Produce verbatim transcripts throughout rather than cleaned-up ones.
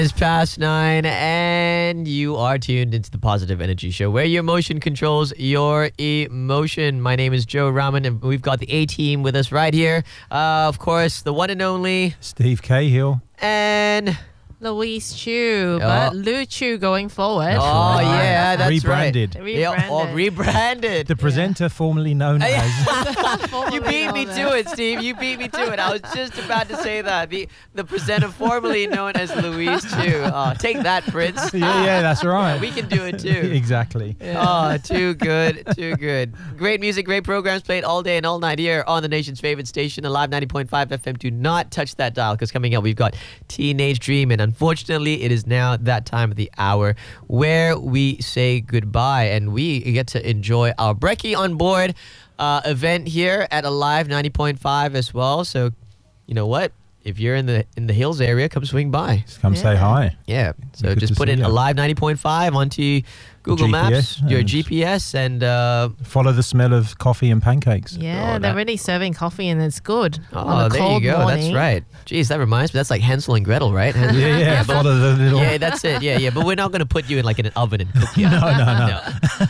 It's past nine, and you are tuned into the Positive Energy Show, where your emotion controls your emotion. My name is Joe Rahman, and we've got the A-Team with us right here. Uh, of course, the one and only Steve Cahill. And Louise Chu, but Lou Chu going forward. Oh, yeah, that's rebranded. right. Rebranded. Yeah, oh, rebranded. The presenter formerly known as. You beat me to it, Steve. You beat me to it. I was just about to say that. The the presenter formerly known as Louise Chu. Oh, take that, Prince. Yeah, yeah, that's right. We can do it too. Exactly. Oh, too good, too good. Great music, great programs played all day and all night here on the nation's favorite station, Alive ninety point five F M. Do not touch that dial, because coming up we've got Teenage Dream, and unfortunately it is now that time of the hour where we say goodbye and we get to enjoy our Brekkie on Board uh, event here at Alive ninety point five as well. So, you know what? If you're in the in the Hills area, come swing by. Just come Yeah. say hi. Yeah. So Good just to put see in ya. Alive ninety point five onto Google G P S Maps, your and- G P S, and uh, Follow the smell of coffee and pancakes. Yeah, Oh, they're that- really serving coffee and it's good. oh, on a there cold you go. morning. That's right. Jeez, that reminds me. That's like Hansel and Gretel, right? Hansel- Yeah, yeah. but- Follow the little. yeah, that's it. Yeah, yeah. But we're not going to put you in like in an oven and cook you. No, no, no.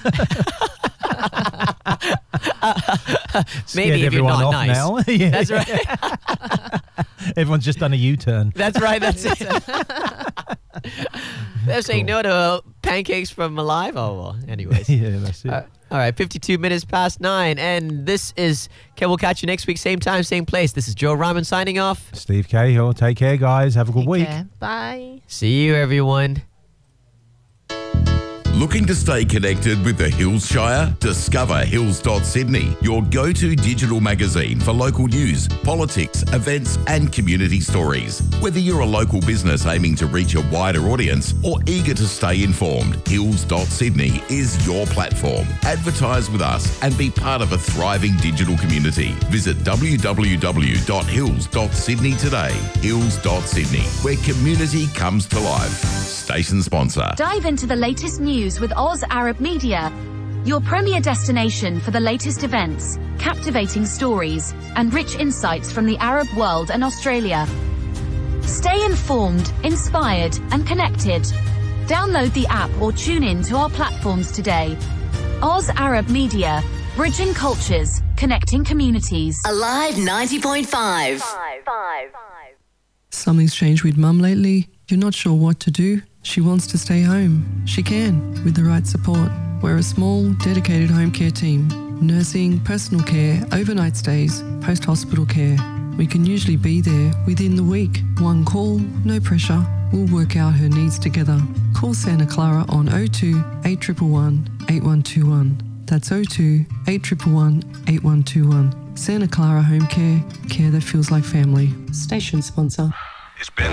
Maybe Scared if you're everyone not off nice. now. Yeah. That's right. Everyone's just done a U-turn. That's right. That's it. They're saying no to pancakes from Alive. Oh, well, anyways. Yeah, that's it. Uh, all right, fifty-two minutes past nine. And this is, okay, we'll catch you next week, same time, same place. This is Joe Rahman signing off. Steve Cahill. Take care, guys. Have a good Take week. care. Bye. See you, everyone. Looking to stay connected with the Hills Shire? Discover hills dot sydney, your go-to digital magazine for local news, politics, events and community stories. Whether you're a local business aiming to reach a wider audience or eager to stay informed, hills dot sydney is your platform. Advertise with us and be part of a thriving digital community. Visit w w w dot hills dot sydney today. hills dot sydney, where community comes to life. Station sponsor. Dive into the latest news with Oz Arab Media, your premier destination for the latest events, captivating stories, and rich insights from the Arab world and Australia. Stay informed, inspired, and connected. Download the app or tune in to our platforms today. Oz Arab Media, bridging cultures, connecting communities. Alive ninety point five. Something's changed with Mum lately. You're not sure what to do? She wants to stay home. She can, with the right support. We're a small, dedicated home care team. Nursing, personal care, overnight stays, post-hospital care. We can usually be there within the week. One call, no pressure. We'll work out her needs together. Call Santa Clara on oh two, eight one one, eight one two one. That's oh two, eight one one, eight one two one. Santa Clara Home Care, care that feels like family. Station sponsor. It's been